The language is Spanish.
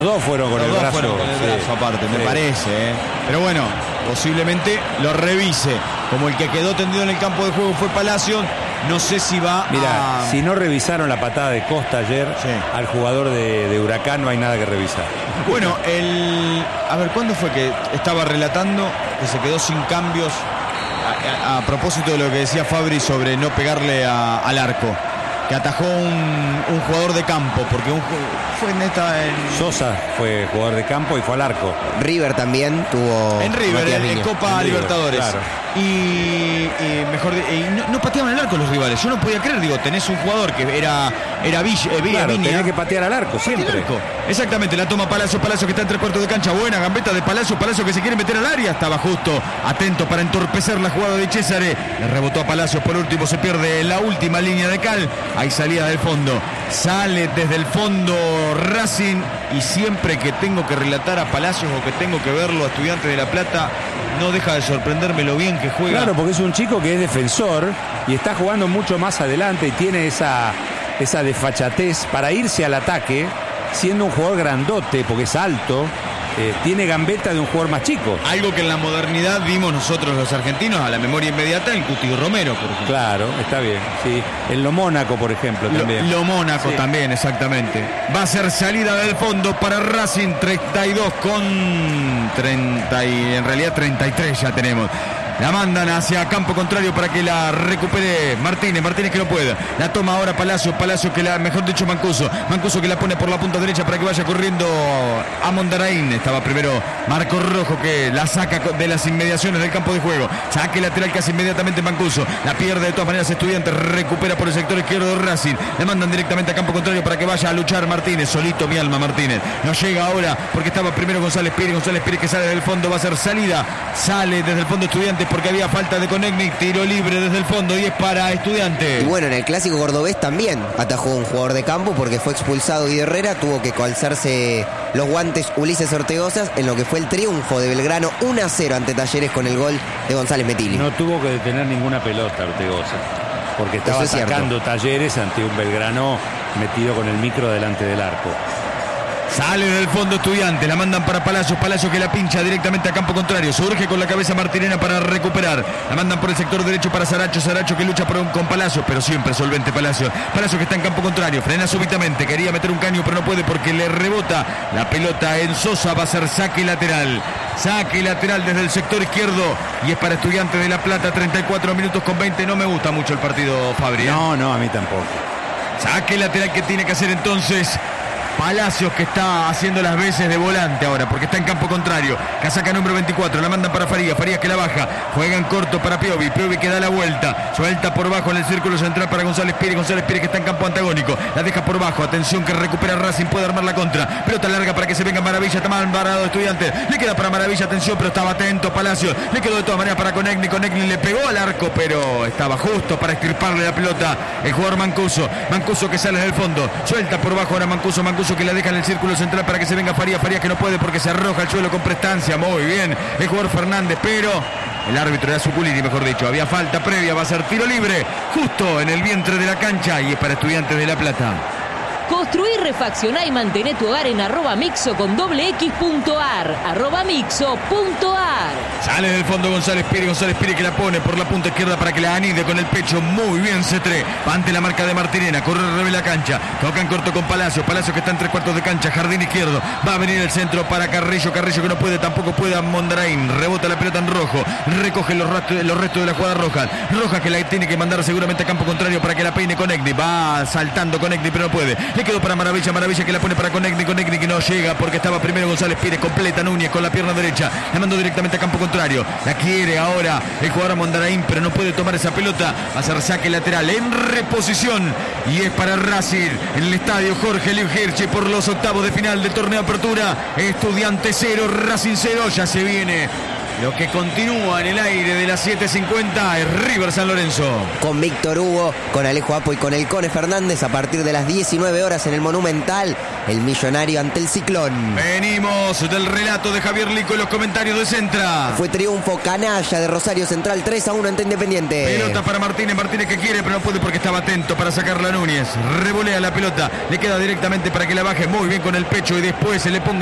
Dos fueron con el brazo. Aparte, me parece. Pero bueno, posiblemente lo revise. Como el que quedó tendido en el campo de juego fue Palacios. No sé si va Mira, si no revisaron la patada de Costa ayer, al jugador de Huracán no hay nada que revisar. Bueno, a ver, ¿cuándo fue que estaba relatando que se quedó sin cambios a propósito de lo que decía Fabri sobre no pegarle al arco? Que atajó un jugador de campo, porque fue Sosa fue jugador de campo y fue al arco. River también tuvo... En River, en Copa Libertadores. Claro. Y no pateaban el arco los rivales. Yo no podía creer, tenés un jugador que era Viña. Tenía que patear al arco siempre. Exactamente, la toma Palacio que está en 3/4 de cancha. Buena gambeta de Palacio que se quiere meter al área. Estaba justo atento para entorpecer la jugada de Cesare. Le rebotó a Palacios, por último se pierde la última línea de cal. Hay salida del fondo. Sale desde el fondo Racing. Y siempre que tengo que relatar a Palacios o que tengo que verlo a Estudiantes de La Plata, no deja de sorprenderme lo bien que juega. Claro, porque es un chico que es defensor y está jugando mucho más adelante y tiene esa desfachatez para irse al ataque, siendo un jugador grandote, porque es alto, tiene gambeta de un jugador más chico. Algo que en la modernidad vimos nosotros los argentinos a la memoria inmediata en Cuti Romero, por ejemplo. Claro, está bien, sí. En Lo Mónaco, por ejemplo, también. Lo Mónaco también, exactamente. Va a ser salida del fondo para Racing, 32 con 30 y en realidad 33 ya tenemos. La mandan hacia campo contrario para que la recupere Martínez que no puede. La toma ahora Palacio que mejor dicho Mancuso que la pone por la punta derecha para que vaya corriendo a Mondaraín. Estaba primero Marco Rojo que la saca de las inmediaciones del campo de juego. Saque lateral casi inmediatamente Mancuso. La pierde de todas maneras Estudiantes. Recupera por el sector izquierdo de Racing. Le mandan directamente a campo contrario para que vaya a luchar Martínez. Solito mi alma Martínez. No llega ahora porque estaba primero González Pires que sale del fondo. Va a ser salida. Sale desde el fondo Estudiantes porque había falta de Konechny, tiro libre desde el fondo y es para Estudiantes. Y bueno, en el clásico cordobés también atajó un jugador de campo porque fue expulsado Guido Herrera, tuvo que calzarse los guantes Ulises Ortegozas en lo que fue el triunfo de Belgrano 1-0 ante Talleres con el gol de González Metilli. No tuvo que detener ninguna pelota Ortegoza, porque estaba sacando Talleres ante un Belgrano metido con el micro delante del arco. Sale del fondo Estudiantes, la mandan para Palacios que la pincha directamente a campo contrario. Surge con la cabeza Martinena para recuperar. La mandan por el sector derecho para Saracho que lucha con Palacios, pero siempre solvente Palacios que está en campo contrario, frena súbitamente, quería meter un caño pero no puede porque le rebota la pelota en Sosa. Va a ser saque lateral desde el sector izquierdo y es para Estudiantes de La Plata. 34 minutos con 20. No me gusta mucho el partido, Fabri. No, a mí tampoco. Saque lateral que tiene que hacer entonces Palacios, que está haciendo las veces de volante ahora porque está en campo contrario. Casaca número 24, la mandan para Farías que la baja, juega en corto para Piovi que da la vuelta, suelta por bajo en el círculo central para González Pires que está en campo antagónico, la deja por bajo, atención que recupera Racing, puede armar la contra, pelota larga para que se venga Maravilla, está mal parado Estudiantes, le queda para Maravilla, atención, pero estaba atento Palacios, le quedó de todas maneras para Konechny le pegó al arco, pero estaba justo para extirparle la pelota el jugador Mancuso que sale del fondo, suelta por bajo ahora Mancuso que la deja en el círculo central para que se venga Farías que no puede porque se arroja al suelo con prestancia, muy bien el jugador Fernández, pero el árbitro era Zuculini, mejor dicho, había falta previa, va a ser tiro libre justo en el vientre de la cancha y es para Estudiantes de La Plata. Construir, refaccionar y mantener tu hogar en @mixo con @mixo.ar. Sale del fondo González Pires que la pone por la punta izquierda para que la anide con el pecho. Muy bien Cetré. Va ante la marca de Martinena. Corre revela la cancha. Toca en corto con Palacios que está en 3/4 de cancha. Jardín izquierdo. Va a venir el centro para Carrillo que no puede. Tampoco puede a Mondaraín. Rebota la pelota en rojo. Recoge los restos de la jugada Rojas que la tiene que mandar seguramente a campo contrario para que la peine Konechny. Va saltando Konechny pero no puede. Le quedó para Maravilla que la pone para Konechny que no llega porque estaba primero González Pires, completa Núñez con la pierna derecha, la mandó directamente a campo contrario, la quiere ahora el jugador Mondaraín pero no puede tomar esa pelota, va a ser saque lateral en reposición y es para Racing en el estadio Jorge Luis Hirschi por los octavos de final del torneo Apertura. Estudiantes 0, Racing 0, ya se viene Lo que continúa en el aire de las 7:50 es River San Lorenzo. Con Víctor Hugo, con Alejo Apo y con el Cone Fernández a partir de las 19 horas en el Monumental, el Millonario ante el Ciclón. Venimos del relato de Javier Lico en los comentarios de Centra. Fue triunfo canalla de Rosario Central 3-1 ante Independiente. Pelota para Martínez que quiere pero no puede porque estaba atento para sacarla a Núñez. Revolea la pelota, le queda directamente para que la baje muy bien con el pecho y después se le ponga